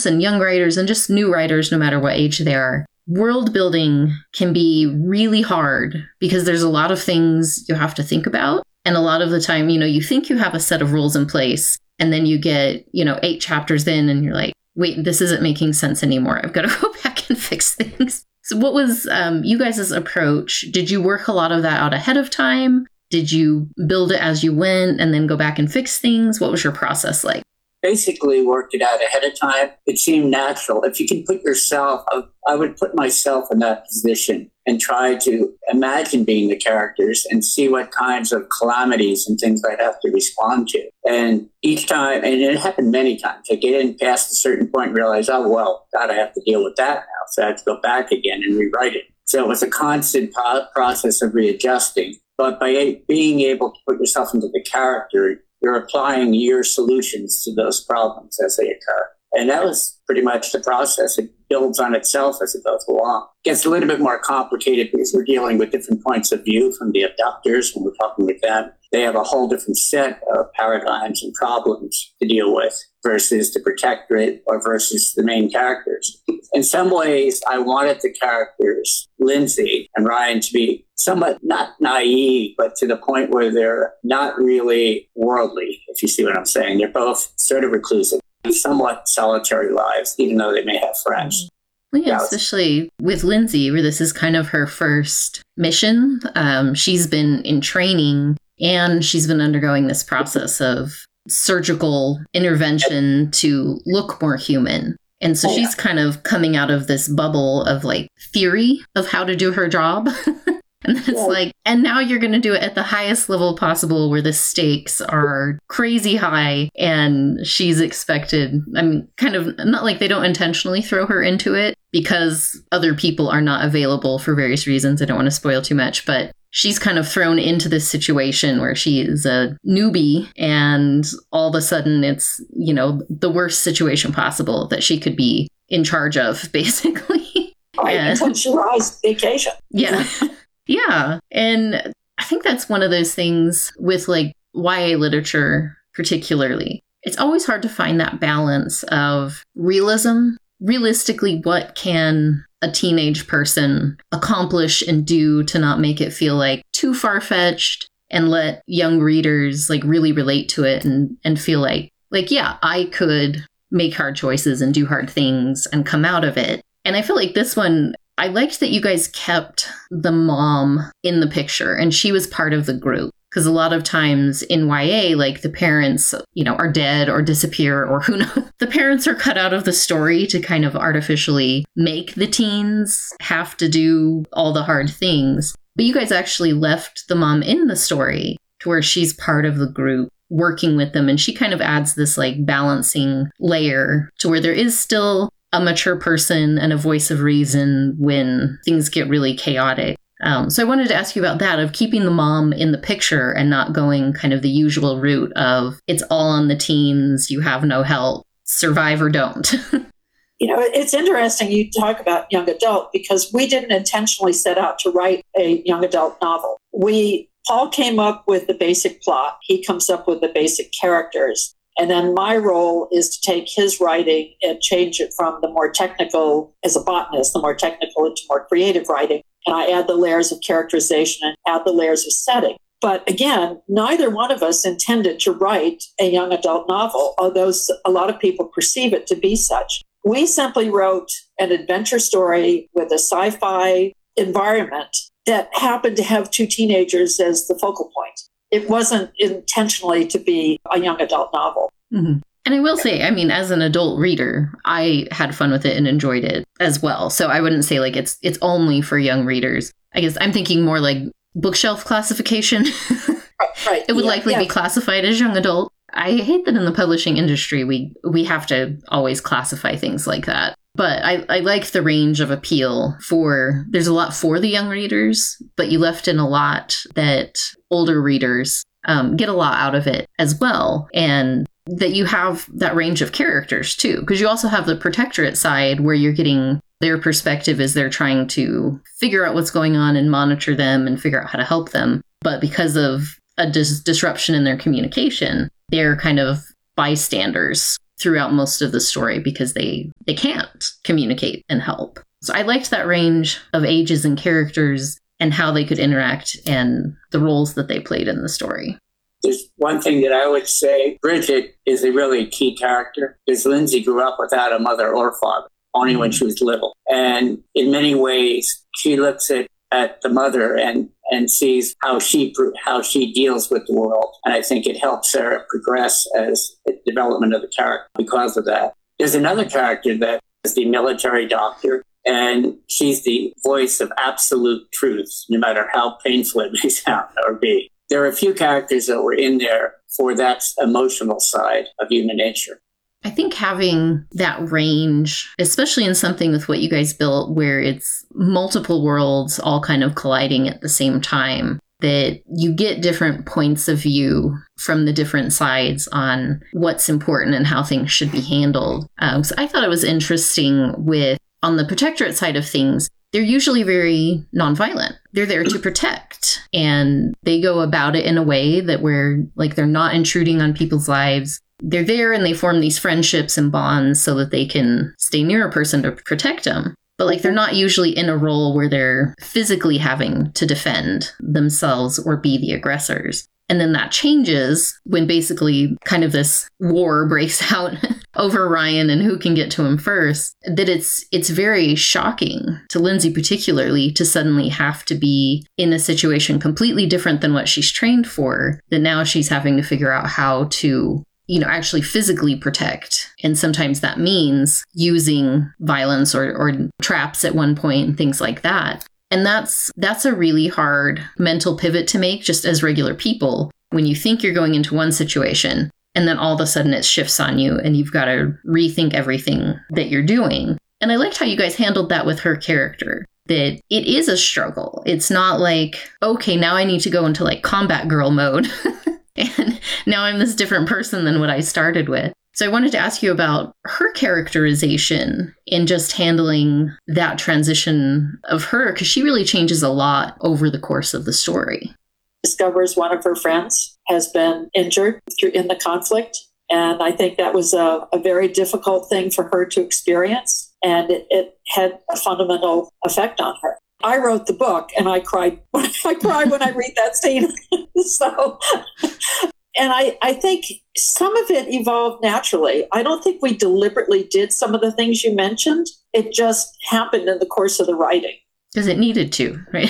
students and young writers and just new writers, no matter what age they are, world building can be really hard because there's a lot of things you have to think about. And a lot of the time, you think you have a set of rules in place and then you get, 8 chapters in and you're like, wait, this isn't making sense anymore. I've got to go back and fix things. So what was you guys' approach? Did you work a lot of that out ahead of time? Did you build it as you went and then go back and fix things? What was your process like? Basically worked it out ahead of time. It seemed natural. If you can put yourself, I would put myself in that position and try to imagine being the characters and see what kinds of calamities and things I'd have to respond to. And each time, and it happened many times, I get in past a certain point and realize, oh, well, God, I have to deal with that now. So I have to go back again and rewrite it. So it was a constant process of readjusting. But by being able to put yourself into the character, you're applying your solutions to those problems as they occur. And that was pretty much the process. It builds on itself as it goes along. It gets a little bit more complicated because we're dealing with different points of view from the abductors when we're talking with them. They have a whole different set of paradigms and problems to deal with versus the protectorate or versus the main characters. In some ways, I wanted the characters, Lindsay and Ryan, to be somewhat not naive, but to the point where they're not really worldly, if you see what I'm saying. They're both sort of reclusive, somewhat solitary lives, even though they may have friends. Well, yeah, especially with Lindsay, where this is kind of her first mission. She's been in training and she's been undergoing this process of surgical intervention to look more human. And so she's kind of coming out of this bubble of like theory of how to do her job. And then it's like, and now you're going to do it at the highest level possible where the stakes are crazy high and she's expected. I mean, kind of not like they don't intentionally throw her into it because other people are not available for various reasons. I don't want to spoil too much, but she's kind of thrown into this situation where she is a newbie and all of a sudden it's, the worst situation possible that she could be in charge of, basically. Right, until she arrives vacation. Yeah. Yeah. And I think that's one of those things with like YA literature, particularly. It's always hard to find that balance of realism. Realistically, what can a teenage person accomplish and do to not make it feel like too far-fetched and let young readers like really relate to it and feel like, yeah, I could make hard choices and do hard things and come out of it. And I feel like this one, I liked that you guys kept the mom in the picture and she was part of the group. Because a lot of times in YA, like the parents, are dead or disappear or who knows. The parents are cut out of the story to kind of artificially make the teens have to do all the hard things. But you guys actually left the mom in the story to where she's part of the group working with them. And she kind of adds this like balancing layer to where there is still a mature person and a voice of reason when things get really chaotic. So I wanted to ask you about that, of keeping the mom in the picture and not going kind of the usual route of it's all on the teens, you have no help, survive or don't. It's interesting you talk about young adult because we didn't intentionally set out to write a young adult novel. Paul came up with the basic plot. He comes up with the basic characters. And then my role is to take his writing and change it from the more technical, as a botanist, the more technical into more creative writing. And I add the layers of characterization and add the layers of setting. But again, neither one of us intended to write a young adult novel, although a lot of people perceive it to be such. We simply wrote an adventure story with a sci-fi environment that happened to have 2 teenagers as the focal point. It wasn't intentionally to be a young adult novel. Mm-hmm. And I will say, I mean, as an adult reader, I had fun with it and enjoyed it as well. So I wouldn't say like it's only for young readers. I guess I'm thinking more like bookshelf classification. Right. It would likely be classified as young adult. I hate that in the publishing industry, we have to always classify things like that. But I like the range of appeal there's a lot for the young readers, but you left in a lot that older readers get a lot out of it as well. And that you have that range of characters too, because you also have the protectorate side where you're getting their perspective as they're trying to figure out what's going on and monitor them and figure out how to help them. But because of a disruption in their communication, they're kind of bystanders throughout most of the story because they can't communicate and help. So I liked that range of ages and characters and how they could interact and the roles that they played in the story. There's one thing that I would say, Bridget is a really key character because Lindsay grew up without a mother or father, only when she was little. And in many ways, she looks at the mother and sees how she deals with the world. And I think it helps her progress as the development of the character because of that. There's another character that is the military doctor, and she's the voice of absolute truth, no matter how painful it may sound or be. There are a few characters that were in there for that emotional side of human nature. I think having that range, especially in something with what you guys built, where it's multiple worlds all kind of colliding at the same time, that you get different points of view from the different sides on what's important and how things should be handled. So I thought it was interesting on the protectorate side of things, they're usually very nonviolent. They're there to protect, and they go about it in a way that they're not intruding on people's lives. They're there and they form these friendships and bonds so that they can stay near a person to protect them. But they're not usually in a role where they're physically having to defend themselves or be the aggressors. And then that changes when basically kind of this war breaks out over Ryan and who can get to him first, that it's very shocking to Lindsay particularly to suddenly have to be in a situation completely different than what she's trained for, that now she's having to figure out how to actually physically protect. And sometimes that means using violence or traps at one point and things like that. And that's a really hard mental pivot to make just as regular people when you think you're going into one situation and then all of a sudden it shifts on you and you've got to rethink everything that you're doing. And I liked how you guys handled that with her character, that it is a struggle. It's not like, okay, now I need to go into combat girl mode. And now I'm this different person than what I started with. So I wanted to ask you about her characterization in just handling that transition of her, because she really changes a lot over the course of the story. Discovers one of her friends has been injured in the conflict. And I think that was a very difficult thing for her to experience. And it had a fundamental effect on her. I wrote the book and I cried when I read that scene. And I think some of it evolved naturally. I don't think we deliberately did some of the things you mentioned. It just happened in the course of the writing. Because it needed to, right?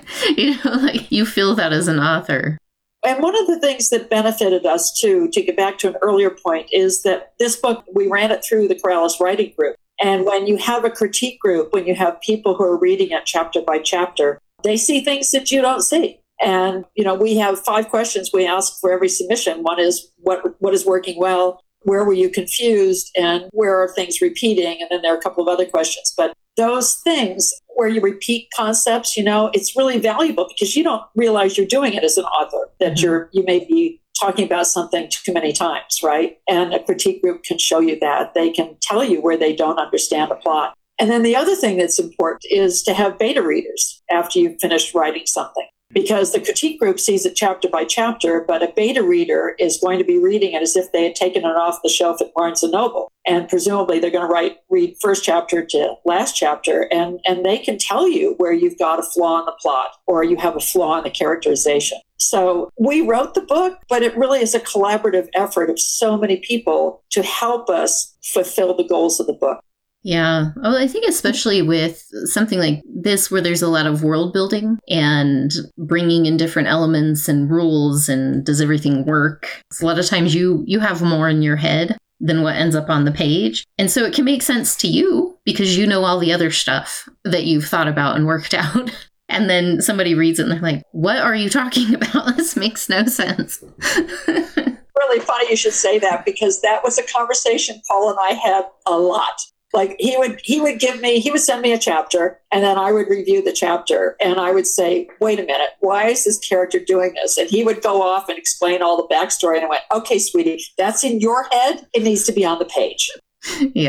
You feel that as an author. And one of the things that benefited us too, to get back to an earlier point, is that this book, we ran it through the Corrales Writing Group. And when you have a critique group, when you have people who are reading it chapter by chapter, they see things that you don't see. And, we have 5 questions we ask for every submission. One is, what is working well? Where were you confused? And where are things repeating? And then there are a couple of other questions. But those things where you repeat concepts, it's really valuable because you don't realize you're doing it as an author, that you may be talking about something too many times, right? And a critique group can show you that. They can tell you where they don't understand a plot. And then the other thing that's important is to have beta readers after you've finished writing something. Because the critique group sees it chapter by chapter, but a beta reader is going to be reading it as if they had taken it off the shelf at Barnes & Noble. And presumably they're going to read first chapter to last chapter, and they can tell you where you've got a flaw in the plot or you have a flaw in the characterization. So we wrote the book, but it really is a collaborative effort of so many people to help us fulfill the goals of the book. Yeah. Well, I think especially with something like this, where there's a lot of world building and bringing in different elements and rules and does everything work? A lot of times you have more in your head than what ends up on the page. And so it can make sense to you because you know all the other stuff that you've thought about and worked out. And then somebody reads it and they're like, what are you talking about? This makes no sense. Really funny you should say that, because that was a conversation Paul and I had a lot. He would send me a chapter and then I would review the chapter and I would say, wait a minute, why is this character doing this? And he would go off and explain all the backstory. And I went, okay, sweetie, that's in your head. It needs to be on the page. Yeah.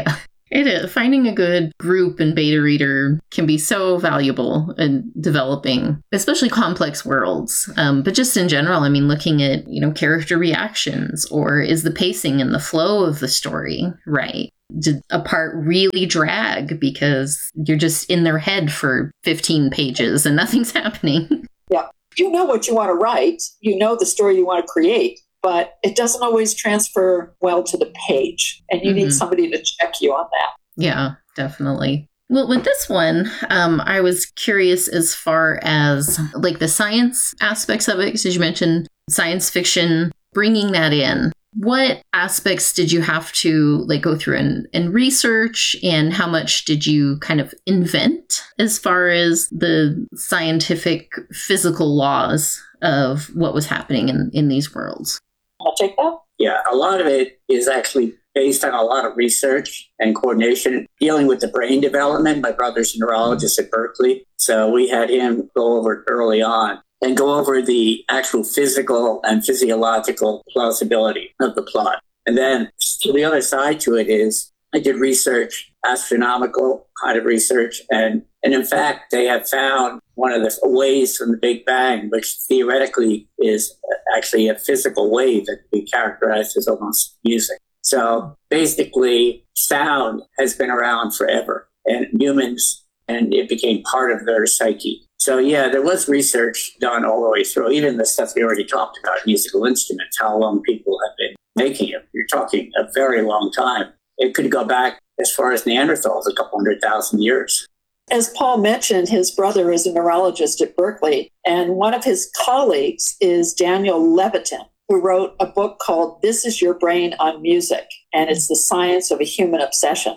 It is. Finding a good group and beta reader can be so valuable in developing, especially complex worlds. But just in general, I mean, looking at, character reactions, or is the pacing and the flow of the story right? Did a part really drag because you're just in their head for 15 pages and nothing's happening? Yeah. You know what you want to write. You know the story you want to create, but it doesn't always transfer well to the page. And you need somebody to check you on that. Yeah, definitely. Well, with this one, I was curious as far as like the science aspects of it, because as you mentioned, science fiction, bringing that in. What aspects did you have to go through and research, and how much did you kind of invent as far as the scientific physical laws of what was happening in these worlds? I'll take that. Yeah, a lot of it is actually based on a lot of research and coordination dealing with the brain development. My brother's a neurologist at Berkeley, so we had him go over it early on and go over the actual physical and physiological plausibility of the plot. And then the other side to it is I did research, astronomical kind of research, and in fact, they have found one of the waves from the Big Bang, which theoretically is actually a physical wave that can be characterized as almost music. So basically, sound has been around forever, and humans, and it became part of their psyche. So yeah, there was research done all the way through, even the stuff we already talked about, musical instruments, how long people have been making it. You're talking a very long time. It could go back as far as Neanderthals, a couple 100,000 years. As Paul mentioned, his brother is a neurologist at Berkeley, and one of his colleagues is Daniel Levitin, who wrote a book called This Is Your Brain on Music, and it's the science of a human obsession.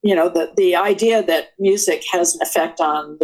The idea that music has an effect on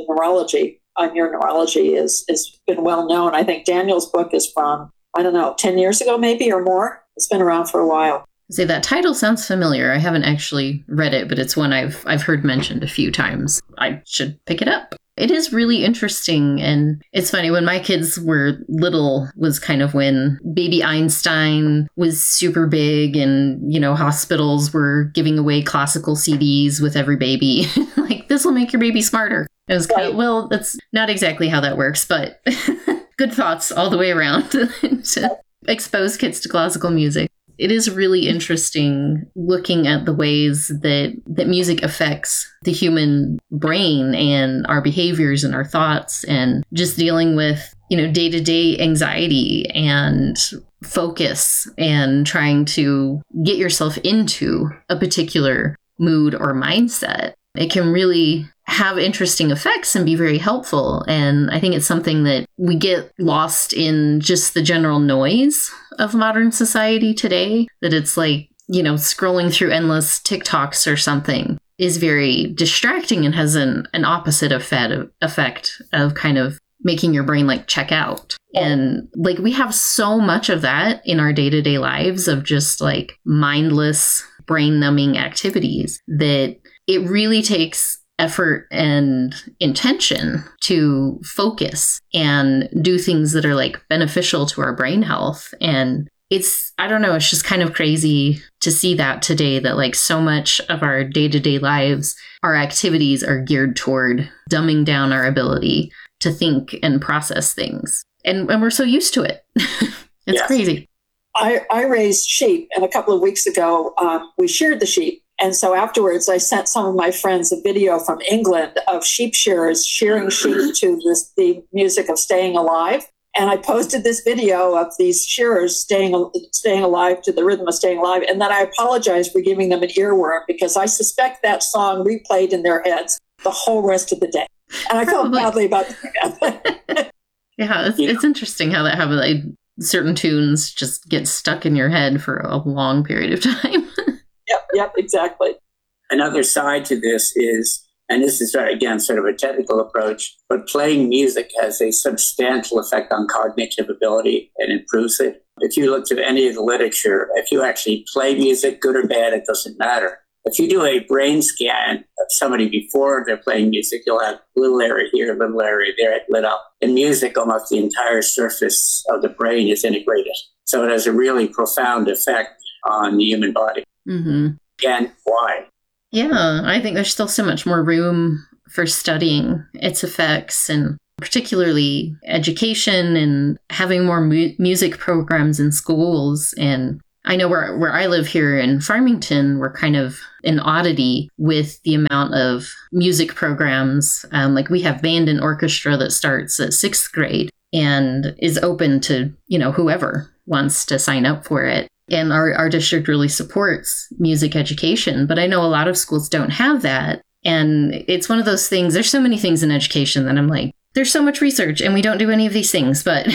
your neurology has been well known. I think Daniel's book is from, 10 years ago maybe or more. It's been around for a while. See, that title sounds familiar. I haven't actually read it, but it's one I've heard mentioned a few times. I should pick it up. It is really interesting, and it's funny, when my kids were little was kind of when baby Einstein was super big, and, hospitals were giving away classical CDs with every baby. Like, this will make your baby smarter. It was kind of, well, that's not exactly how that works, but good thoughts all the way around to expose kids to classical music. It is really interesting looking at the ways that music affects the human brain and our behaviors and our thoughts, and just dealing with, day-to-day anxiety and focus and trying to get yourself into a particular mood or mindset. It can really have interesting effects and be very helpful. And I think it's something that we get lost in just the general noise of modern society today, that it's like, scrolling through endless TikToks or something is very distracting and has an opposite effect of kind of making your brain check out. And we have so much of that in our day-to-day lives of just mindless brain numbing activities that it really takes effort and intention to focus and do things that are beneficial to our brain health. And it's just kind of crazy to see that today, that so much of our day-to-day lives, our activities are geared toward dumbing down our ability to think and process things. And we're so used to it. It's crazy. I raised sheep, and a couple of weeks ago, we sheared the sheep. And so afterwards, I sent some of my friends a video from England of sheep shearers shearing sheep to the music of Staying Alive. And I posted this video of these shearers staying alive to the rhythm of Staying Alive. And then I apologized for giving them an earworm, because I suspect that song replayed in their heads the whole rest of the day. And I felt badly about that. Yeah, it's interesting how that happens. Certain tunes just get stuck in your head for a long period of time. Yep, exactly. Another side to this is, and this is, again, sort of a technical approach, but playing music has a substantial effect on cognitive ability and improves it. If you looked at any of the literature, if you actually play music, good or bad, it doesn't matter. If you do a brain scan of somebody before they're playing music, you'll have a little area here, a little area there lit up. In music, almost the entire surface of the brain is integrated. So it has a really profound effect on the human body. Mm-hmm. Again, why? Yeah, I think there's still so much more room for studying its effects, and particularly education and having more music programs in schools. And I know where I live here in Farmington, we're kind of an oddity with the amount of music programs. Like we have band and orchestra that starts at 6th grade and is open to, whoever wants to sign up for it. And our district really supports music education, but I know a lot of schools don't have that. And it's one of those things, there's so many things in education that I'm like, there's so much research and we don't do any of these things, but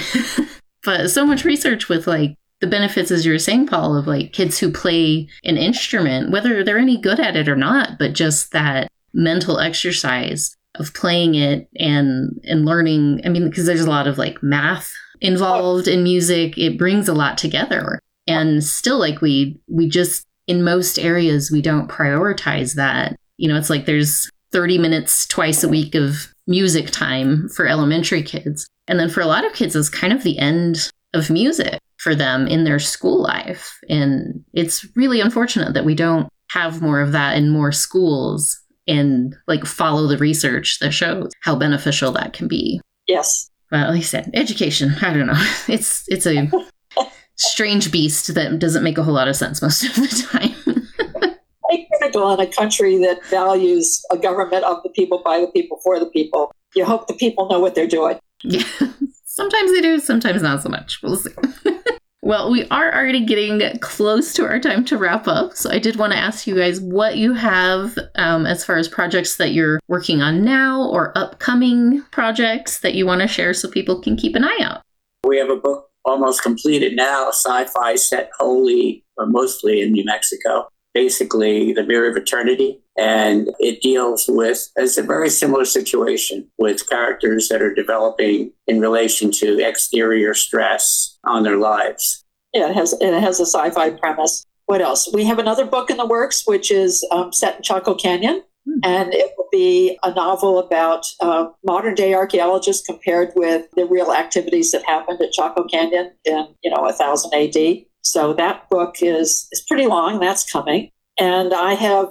so much research with like the benefits, as you were saying, Paul, of like kids who play an instrument, whether they're any good at it or not, but just that mental exercise of playing it and learning. I mean, because there's a lot of like math involved in music, it brings a lot together. And still, like we just, in most areas, we don't prioritize that. It's like there's 30 minutes twice a week of music time for elementary kids. And then for a lot of kids, it's kind of the end of music for them in their school life. And it's really unfortunate that we don't have more of that in more schools and like follow the research that shows how beneficial that can be. Yes. Well, like I said, education, I don't know. It's a strange beast that doesn't make a whole lot of sense most of the time. Critical in a country that values a government of the people, by the people, for the people. You hope the people know what they're doing. Yeah, sometimes they do, sometimes not so much. We'll see. Well, we are already getting close to our time to wrap up. So I did want to ask you guys what you have as far as projects that you're working on now or upcoming projects that you want to share so people can keep an eye out. We have a book almost completed now, sci-fi set wholly or mostly in New Mexico. Basically, The Mirror of Eternity. And it deals with, it's a very similar situation with characters that are developing in relation to exterior stress on their lives. Yeah, it has a sci-fi premise. What else? We have another book in the works, which is set in Chaco Canyon. And it will be a novel about modern day archaeologists compared with the real activities that happened at Chaco Canyon in, 1000 AD. So that book is pretty long. That's coming. And I have,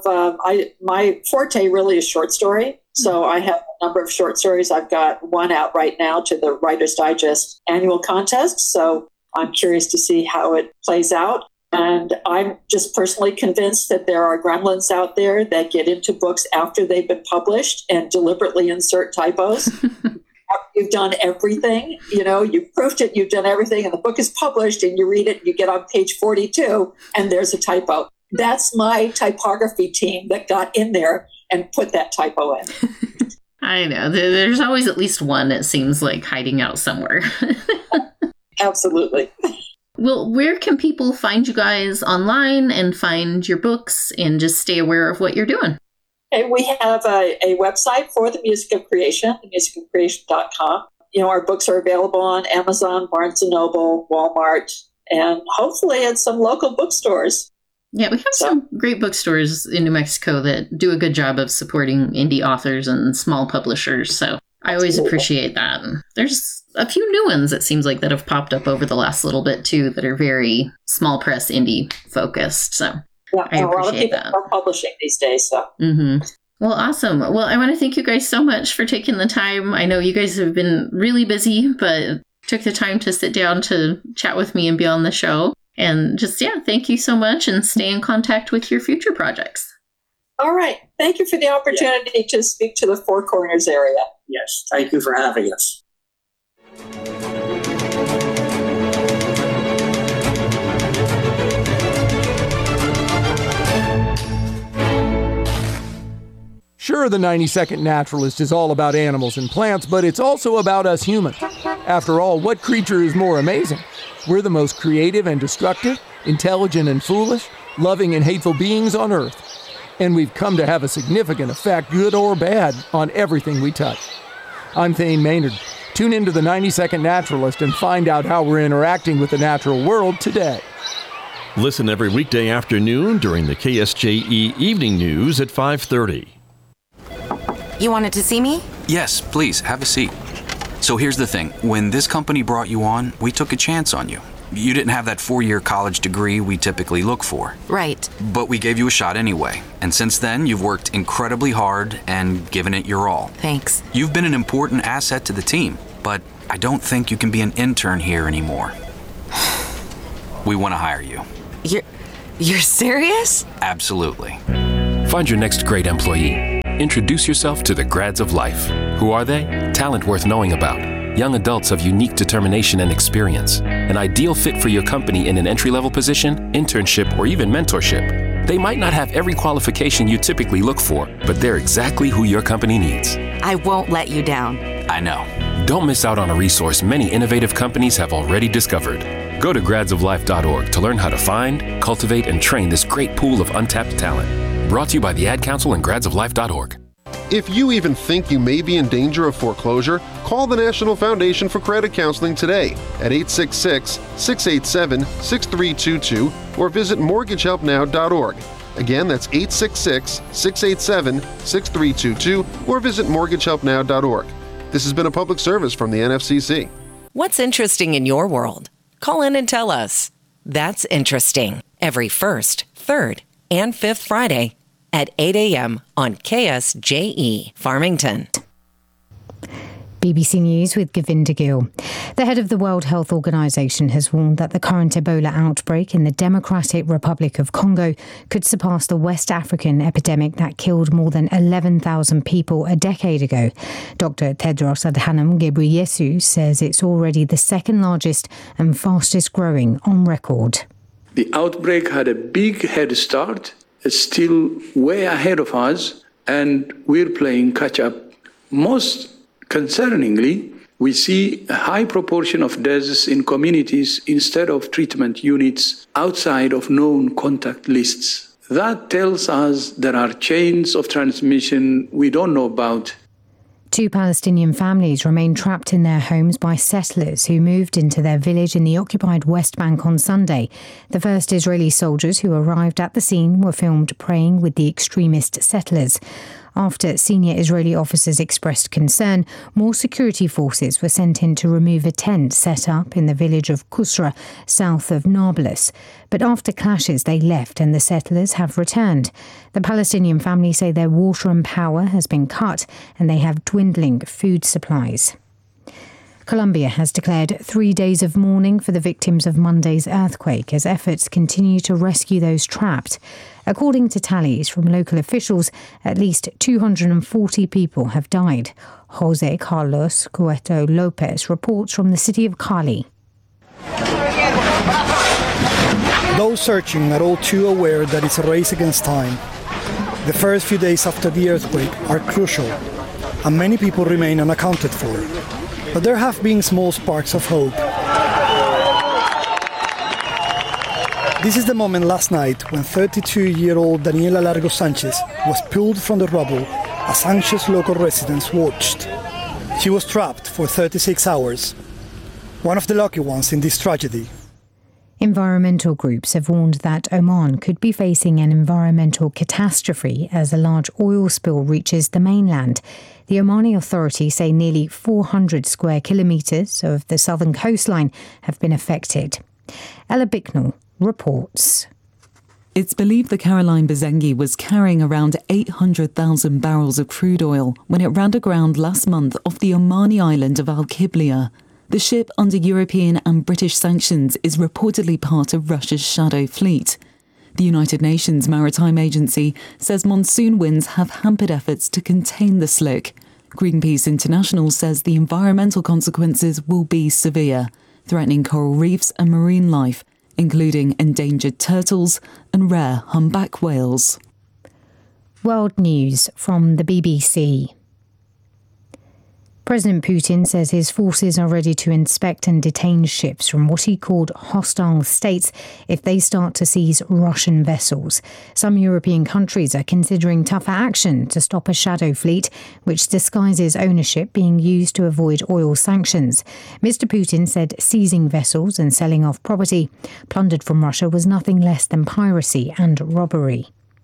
my forte really is short story. So I have a number of short stories. I've got one out right now to the Writer's Digest annual contest. So I'm curious to see how it plays out. And I'm just personally convinced that there are gremlins out there that get into books after they've been published and deliberately insert typos. You've done everything, you've proofed it, you've done everything, and the book is published, and you read it, and you get on page 42, and there's a typo. That's my typography team that got in there and put that typo in. I know. There's always at least one, it seems like, hiding out somewhere. Absolutely. Well, where can people find you guys online and find your books and just stay aware of what you're doing? Okay, we have a website for The Music of Creation, themusicofcreation.com. Our books are available on Amazon, Barnes & Noble, Walmart, and hopefully at some local bookstores. Yeah, we have some great bookstores in New Mexico that do a good job of supporting indie authors and small publishers, so I always appreciate that. There's a few new ones, it seems like, that have popped up over the last little bit, too, that are very small press indie focused, so yeah, I appreciate a lot of people that. are publishing these days, so. Mm-hmm. Well, awesome. Well, I want to thank you guys so much for taking the time. I know you guys have been really busy, but took the time to sit down to chat with me and be on the show. And just, thank you so much, and stay in contact with your future projects. All right. Thank you for the opportunity to speak to the Four Corners area. Yes. Thank you for having us. Sure, the 90-Second Naturalist is all about animals and plants, but it's also about us humans. After all, what creature is more amazing? We're the most creative and destructive, intelligent and foolish, loving and hateful beings on Earth. And we've come to have a significant effect, good or bad, on everything we touch. I'm Thane Maynard. Tune into the 90-Second Naturalist and find out how we're interacting with the natural world today. Listen every weekday afternoon during the KSJE Evening News at 5:30. You wanted to see me? Yes, please, have a seat. So here's the thing. When this company brought you on, we took a chance on you. You didn't have that 4-year college degree we typically look for. Right. But we gave you a shot anyway. And since then, you've worked incredibly hard and given it your all. Thanks. You've been an important asset to the team, but I don't think you can be an intern here anymore. We want to hire you. You're serious? Absolutely. Find your next great employee. Introduce yourself to the Grads of Life. Who are they? Talent worth knowing about. Young adults of unique determination and experience. An ideal fit for your company in an entry-level position, internship, or even mentorship. They might not have every qualification you typically look for, but they're exactly who your company needs. I won't let you down. I know. Don't miss out on a resource many innovative companies have already discovered. Go to gradsoflife.org to learn how to find, cultivate, and train this great pool of untapped talent. Brought to you by the Ad Council and gradsoflife.org. If you even think you may be in danger of foreclosure, call the National Foundation for Credit Counseling today at 866-687-6322 or visit mortgagehelpnow.org. Again, that's 866-687-6322 or visit mortgagehelpnow.org. This has been a public service from the NFCC. What's interesting in your world? Call in and tell us. That's interesting. Every first, third, and fifth Friday at 8 a.m. on KSJE Farmington. BBC News with Govinda Gill. The head of the World Health Organization has warned that the current Ebola outbreak in the Democratic Republic of Congo could surpass the West African epidemic that killed more than 11,000 people a decade ago. Dr. Tedros Adhanom Ghebreyesus says it's already the second largest and fastest growing on record. The outbreak had a big head start. It's still way ahead of us, and we're playing catch-up. Most concerningly, we see a high proportion of deaths in communities instead of treatment units outside of known contact lists. That tells us there are chains of transmission we don't know about. 2 Palestinian families remain trapped in their homes by settlers who moved into their village in the occupied West Bank on Sunday. The first Israeli soldiers who arrived at the scene were filmed praying with the extremist settlers. After senior Israeli officers expressed concern, more security forces were sent in to remove a tent set up in the village of Kusra, south of Nablus. But after clashes, they left and the settlers have returned. The Palestinian families say their water and power has been cut and they have dwindling food supplies. Colombia has declared 3 days of mourning for the victims of Monday's earthquake as efforts continue to rescue those trapped. According to tallies from local officials, at least 240 people have died. Jose Carlos Cueto Lopez reports from the city of Cali. Those searching are all too aware that it's a race against time. The first few days after the earthquake are crucial, and many people remain unaccounted for. But there have been small sparks of hope. This is the moment last night when 32-year-old Daniela Largo Sanchez was pulled from the rubble as anxious local residents watched. She was trapped for 36 hours, one of the lucky ones in this tragedy. Environmental groups have warned that Oman could be facing an environmental catastrophe as a large oil spill reaches the mainland. The Omani authorities say nearly 400 square kilometres of the southern coastline have been affected. Ella Bicknell reports. It's believed the Caroline Bazengi was carrying around 800,000 barrels of crude oil when it ran aground last month off the Omani island of Al-Qiblia. The ship, under European and British sanctions, is reportedly part of Russia's shadow fleet. The United Nations Maritime Agency says monsoon winds have hampered efforts to contain the slick. Greenpeace International says the environmental consequences will be severe, threatening coral reefs and marine life, including endangered turtles and rare humpback whales. World News from the BBC. President Putin says his forces are ready to inspect and detain ships from what he called hostile states if they start to seize Russian vessels. Some European countries are considering tougher action to stop a shadow fleet, which disguises ownership being used to avoid oil sanctions. Mr. Putin said seizing vessels and selling off property plundered from Russia was nothing less than piracy and robbery.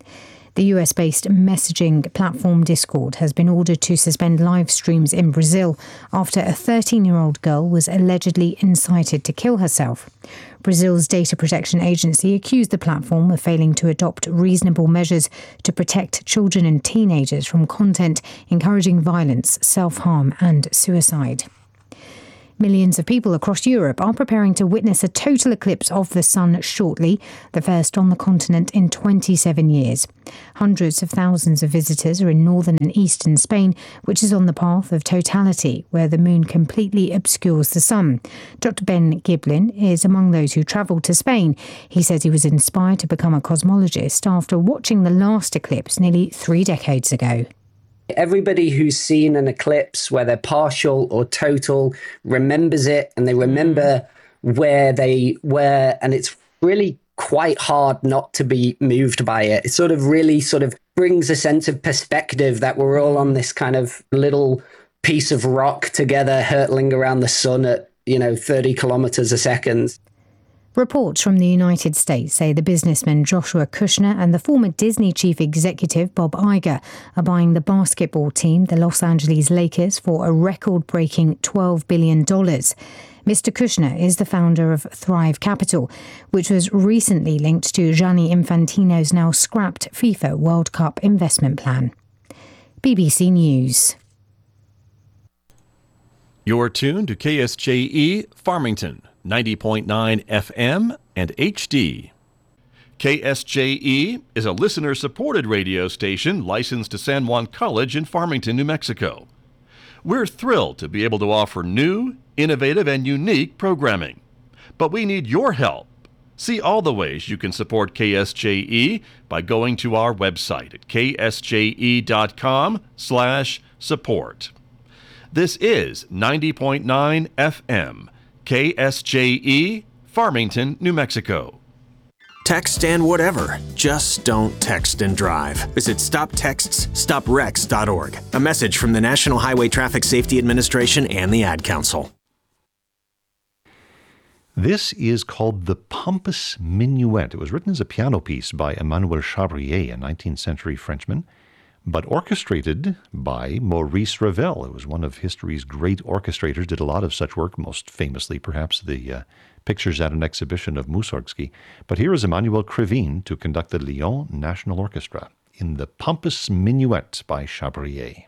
The US-based messaging platform Discord has been ordered to suspend live streams in Brazil after a 13-year-old girl was allegedly incited to kill herself. Brazil's data protection agency accused the platform of failing to adopt reasonable measures to protect children and teenagers from content encouraging violence, self-harm and suicide. Millions of people across Europe are preparing to witness a total eclipse of the sun shortly, the first on the continent in 27 years. Hundreds of thousands of visitors are in northern and eastern Spain, which is on the path of totality, where the moon completely obscures the sun. Dr. Ben Giblin is among those who travelled to Spain. He says he was inspired to become a cosmologist after watching the last eclipse nearly 3 decades ago. Everybody who's seen an eclipse, whether partial or total, remembers it, and they remember where they were, and it's really quite hard not to be moved by it. It really brings a sense of perspective that we're all on this kind of little piece of rock together, hurtling around the sun at, 30 kilometers a second. Reports from the United States say the businessman Joshua Kushner and the former Disney chief executive Bob Iger are buying the basketball team, the Los Angeles Lakers, for a record-breaking $12 billion. Mr. Kushner is the founder of Thrive Capital, which was recently linked to Gianni Infantino's now scrapped FIFA World Cup investment plan. BBC News. You're tuned to KSJE Farmington, 90.9 FM and HD. KSJE is a listener-supported radio station licensed to San Juan College in Farmington, New Mexico. We're thrilled to be able to offer new, innovative, and unique programming. But we need your help. See all the ways you can support KSJE by going to our website at ksje.com/support. This is 90.9 FM, KSJE, Farmington, New Mexico. Text and whatever. Just don't text and drive. Visit StopTextsStopWrecks.org. A message from the National Highway Traffic Safety Administration and the Ad Council. This is called the Pompous Minuet. It was written as a piano piece by Emmanuel Chabrier, a 19th century Frenchman, but orchestrated by Maurice Ravel. It was one of history's great orchestrators, did a lot of such work, most famously perhaps the pictures at an exhibition of Mussorgsky. But here is Emmanuel Krivine to conduct the Lyon National Orchestra in the Pompous Minuet by Chabrier.